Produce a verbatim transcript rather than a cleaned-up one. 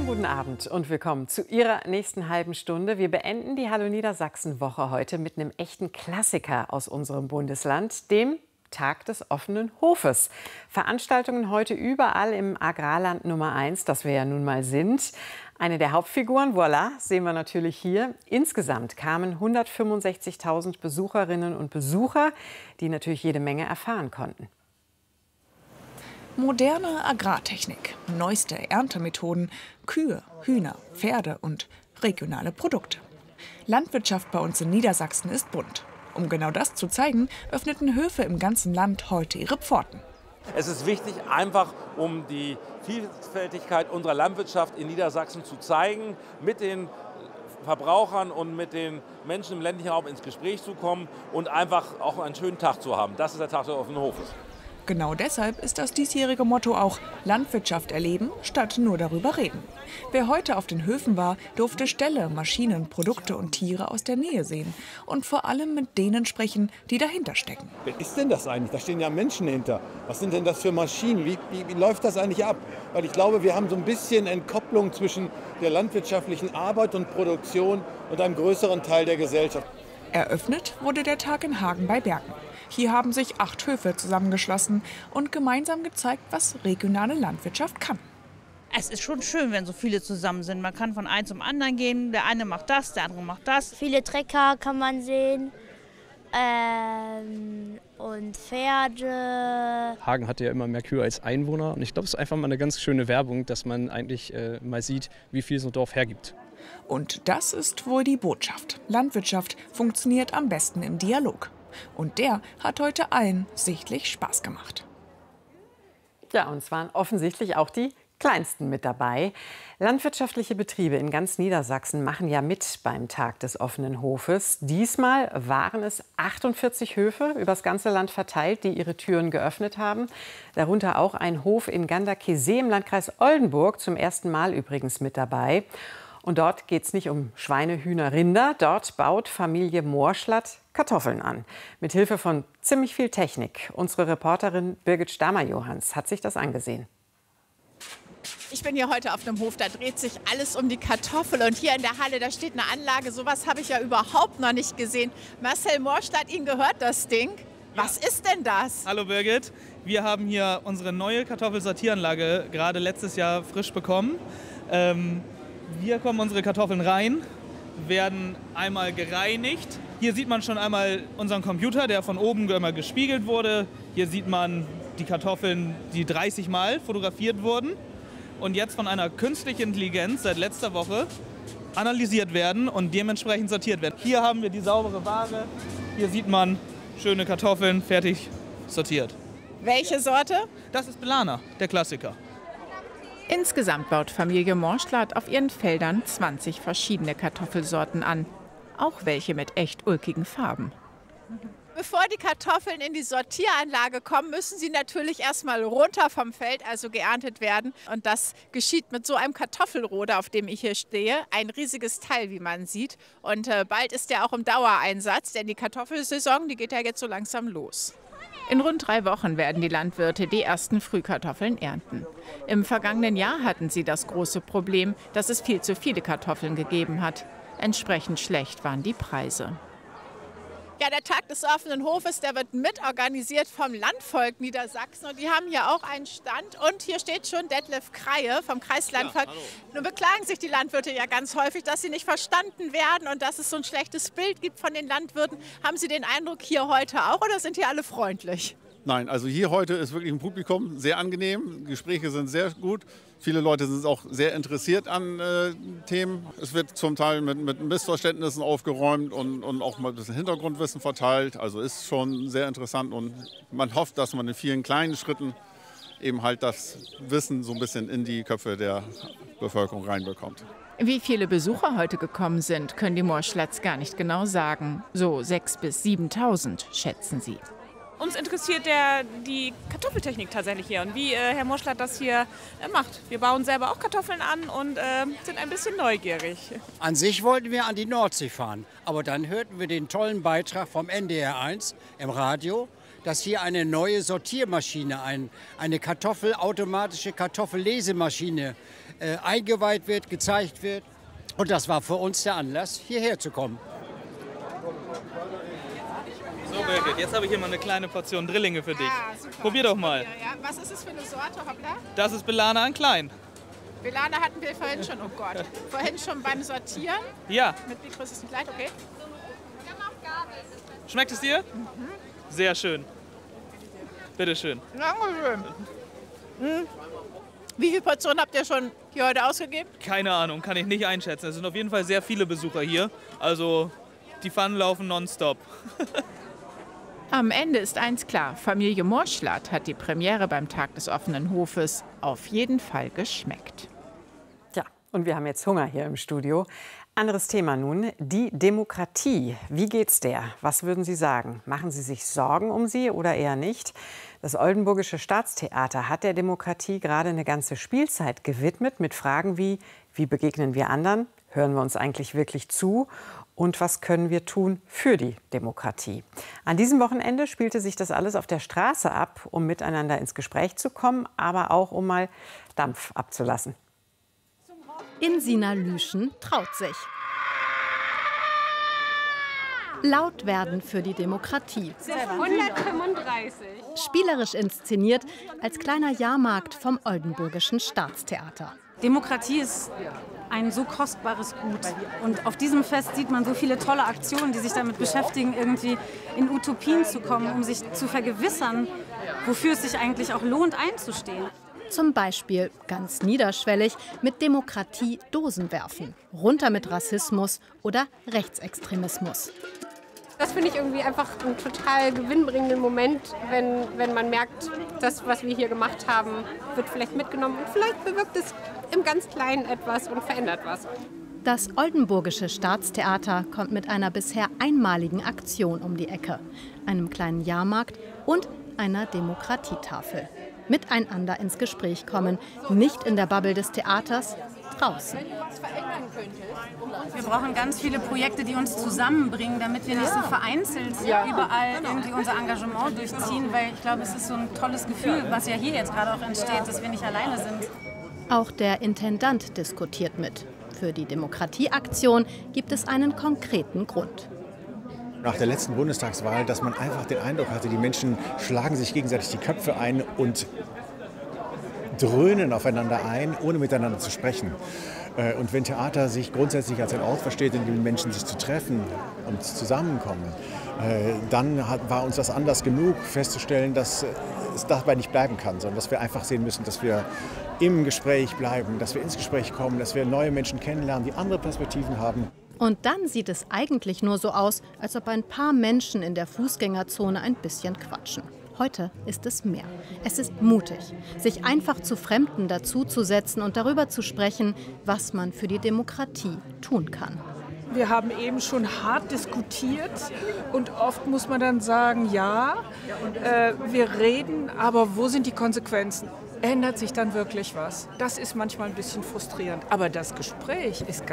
guten Abend und willkommen zu Ihrer nächsten halben Stunde. Wir beenden die Hallo Niedersachsen-Woche heute mit einem echten Klassiker aus unserem Bundesland, dem Tag des offenen Hofes. Veranstaltungen heute überall im Agrarland Nummer eins, das wir ja nun mal sind. Eine der Hauptfiguren, voilà, sehen wir natürlich hier. Insgesamt kamen hundertfünfundsechzigtausend Besucherinnen und Besucher, die natürlich jede Menge erfahren konnten. Moderne Agrartechnik, neueste Erntemethoden, Kühe, Hühner, Pferde und regionale Produkte. Landwirtschaft bei uns in Niedersachsen ist bunt. Um genau das zu zeigen, öffneten Höfe im ganzen Land heute ihre Pforten. Es ist wichtig, einfach um die Vielfältigkeit unserer Landwirtschaft in Niedersachsen zu zeigen, mit den Verbrauchern und mit den Menschen im ländlichen Raum ins Gespräch zu kommen und einfach auch einen schönen Tag zu haben. Das ist der Tag des offenen Hofes. Genau deshalb ist das diesjährige Motto auch Landwirtschaft erleben, statt nur darüber reden. Wer heute auf den Höfen war, durfte Ställe, Maschinen, Produkte und Tiere aus der Nähe sehen. Und vor allem mit denen sprechen, die dahinter stecken. Wer ist denn das eigentlich? Da stehen ja Menschen hinter. Was sind denn das für Maschinen? Wie, wie, wie läuft das eigentlich ab? Weil ich glaube, wir haben so ein bisschen Entkopplung zwischen der landwirtschaftlichen Arbeit und Produktion und einem größeren Teil der Gesellschaft. Eröffnet wurde der Tag in Hagen bei Bergen. Hier haben sich acht Höfe zusammengeschlossen und gemeinsam gezeigt, was regionale Landwirtschaft kann. Es ist schon schön, wenn so viele zusammen sind. Man kann von einem zum anderen gehen. Der eine macht das, der andere macht das. Viele Trecker kann man sehen ähm, und Pferde. Hagen hat ja immer mehr Kühe als Einwohner. Und ich glaube, es ist einfach mal eine ganz schöne Werbung, dass man eigentlich äh, mal sieht, wie viel so ein Dorf hergibt. Und das ist wohl die Botschaft. Landwirtschaft funktioniert am besten im Dialog. Und der hat heute allen sichtlich Spaß gemacht. Ja, und es waren offensichtlich auch die Kleinsten mit dabei. Landwirtschaftliche Betriebe in ganz Niedersachsen machen ja mit beim Tag des offenen Hofes. Diesmal waren es achtundvierzig Höfe übers ganze Land verteilt, die ihre Türen geöffnet haben. Darunter auch ein Hof in Ganderkesee im Landkreis Oldenburg, zum ersten Mal übrigens mit dabei. Und dort geht es nicht um Schweine, Hühner, Rinder. Dort baut Familie Morschlatt Kartoffeln an. Mit Hilfe von ziemlich viel Technik. Unsere Reporterin Birgit Stamer-Johans hat sich das angesehen. Ich bin hier heute auf einem Hof, da dreht sich alles um die Kartoffel. Und hier in der Halle, da steht eine Anlage. Sowas habe ich ja überhaupt noch nicht gesehen. Marcel Morschlatt, Ihnen gehört das Ding. Was ist denn das? Hallo Birgit, wir haben hier unsere neue Kartoffelsortieranlage gerade letztes Jahr frisch bekommen. Ähm, Hier kommen unsere Kartoffeln rein, werden einmal gereinigt. Hier sieht man schon einmal unseren Computer, der von oben immer gespiegelt wurde. Hier sieht man die Kartoffeln, die dreißig Mal fotografiert wurden und jetzt von einer künstlichen Intelligenz seit letzter Woche analysiert werden und dementsprechend sortiert werden. Hier haben wir die saubere Ware. Hier sieht man schöne Kartoffeln, fertig sortiert. Welche Sorte? Das ist Belana, der Klassiker. Insgesamt baut Familie Morschlatt auf ihren Feldern zwanzig verschiedene Kartoffelsorten an. Auch welche mit echt ulkigen Farben. Bevor die Kartoffeln in die Sortieranlage kommen, müssen sie natürlich erstmal runter vom Feld, also geerntet werden. Und das geschieht mit so einem Kartoffelroder, auf dem ich hier stehe. Ein riesiges Teil, wie man sieht. Und äh, bald ist der auch im Dauereinsatz, denn die Kartoffelsaison, die geht ja jetzt so langsam los. In rund drei Wochen werden die Landwirte die ersten Frühkartoffeln ernten. Im vergangenen Jahr hatten sie das große Problem, dass es viel zu viele Kartoffeln gegeben hat. Entsprechend schlecht waren die Preise. Ja, der Tag des offenen Hofes, der wird mitorganisiert vom Landvolk Niedersachsen. Und die haben hier auch einen Stand. Und hier steht schon Detlef Kreie vom Kreislandvolk. Ja, nun beklagen sich die Landwirte ja ganz häufig, dass sie nicht verstanden werden und dass es so ein schlechtes Bild gibt von den Landwirten. Haben Sie den Eindruck hier heute auch oder sind hier alle freundlich? Nein, also hier heute ist wirklich ein Publikum sehr angenehm. Die Gespräche sind sehr gut. Viele Leute sind auch sehr interessiert an äh, Themen. Es wird zum Teil mit, mit Missverständnissen aufgeräumt und, und auch mal ein bisschen Hintergrundwissen verteilt. Also ist schon sehr interessant und man hofft, dass man in vielen kleinen Schritten eben halt das Wissen so ein bisschen in die Köpfe der Bevölkerung reinbekommt. Wie viele Besucher heute gekommen sind, können die Morschlatts gar nicht genau sagen. So sechstausend bis siebentausend schätzen sie. Uns interessiert der, die Kartoffeltechnik tatsächlich hier und wie äh, Herr Morschlatt das hier äh, macht. Wir bauen selber auch Kartoffeln an und äh, sind ein bisschen neugierig. An sich wollten wir an die Nordsee fahren, aber dann hörten wir den tollen Beitrag vom N D R eins im Radio, dass hier eine neue Sortiermaschine, ein, eine Kartoffel, automatische Kartoffellesemaschine äh, eingeweiht wird, gezeigt wird. Und das war für uns der Anlass, hierher zu kommen. So, Birgit, jetzt habe ich hier mal eine kleine Portion Drillinge für dich. Ah, super. Probier doch mal. Ja, ja. Was ist es für eine Sorte, Hoppla? Das ist Belana an klein. Belana hatten wir vorhin schon, oh Gott. Vorhin schon beim Sortieren. Ja. Mit Mikro ist es nicht leicht, okay. Schmeckt es dir? Mhm. Sehr schön. Bitteschön. Dankeschön. Mhm. Wie viele Portionen habt ihr schon hier heute ausgegeben? Keine Ahnung, kann ich nicht einschätzen. Es sind auf jeden Fall sehr viele Besucher hier. Also die Pfannen laufen nonstop. Am Ende ist eins klar, Familie Morschlath hat die Premiere beim Tag des offenen Hofes auf jeden Fall geschmeckt. Ja, und wir haben jetzt Hunger hier im Studio. Anderes Thema nun, die Demokratie. Wie geht's der? Was würden Sie sagen? Machen Sie sich Sorgen um sie oder eher nicht? Das Oldenburgische Staatstheater hat der Demokratie gerade eine ganze Spielzeit gewidmet mit Fragen wie, wie begegnen wir anderen? Hören wir uns eigentlich wirklich zu? Und was können wir tun für die Demokratie? An diesem Wochenende spielte sich das alles auf der Straße ab, um miteinander ins Gespräch zu kommen, aber auch um mal Dampf abzulassen. Insina Lüschen traut sich. Laut werden für die Demokratie. hundertfünfunddreißig. Spielerisch inszeniert als kleiner Jahrmarkt vom Oldenburgischen Staatstheater. Demokratie ist ein so kostbares Gut. Und auf diesem Fest sieht man so viele tolle Aktionen, die sich damit beschäftigen, irgendwie in Utopien zu kommen, um sich zu vergewissern, wofür es sich eigentlich auch lohnt, einzustehen. Zum Beispiel ganz niederschwellig mit Demokratie Dosen werfen, runter mit Rassismus oder Rechtsextremismus. Das finde ich irgendwie einfach einen total gewinnbringenden Moment, wenn, wenn man merkt, das, was wir hier gemacht haben, wird vielleicht mitgenommen und vielleicht bewirkt es im ganz Kleinen etwas und verändert was. Das Oldenburgische Staatstheater kommt mit einer bisher einmaligen Aktion um die Ecke, einem kleinen Jahrmarkt und einer Demokratietafel. Miteinander ins Gespräch kommen, nicht in der Bubble des Theaters, draußen. Wir brauchen ganz viele Projekte, die uns zusammenbringen, damit wir nicht so vereinzelt überall irgendwie unser Engagement durchziehen, weil ich glaube, es ist so ein tolles Gefühl, was ja hier jetzt gerade auch entsteht, dass wir nicht alleine sind. Auch der Intendant diskutiert mit. Für die Demokratieaktion gibt es einen konkreten Grund. Nach der letzten Bundestagswahl, dass man einfach den Eindruck hatte, die Menschen schlagen sich gegenseitig die Köpfe ein und dröhnen aufeinander ein, ohne miteinander zu sprechen. Und wenn Theater sich grundsätzlich als ein Ort versteht, in dem Menschen sich zu treffen und zusammenkommen, dann war uns das Anlass genug festzustellen, dass es dabei nicht bleiben kann, sondern dass wir einfach sehen müssen, dass wir im Gespräch bleiben, dass wir ins Gespräch kommen, dass wir neue Menschen kennenlernen, die andere Perspektiven haben. Und dann sieht es eigentlich nur so aus, als ob ein paar Menschen in der Fußgängerzone ein bisschen quatschen. Heute ist es mehr. Es ist mutig, sich einfach zu Fremden dazuzusetzen und darüber zu sprechen, was man für die Demokratie tun kann. Wir haben eben schon hart diskutiert und oft muss man dann sagen, ja, äh, wir reden, aber wo sind die Konsequenzen? Ändert sich dann wirklich was? Das ist manchmal ein bisschen frustrierend. Aber das Gespräch ist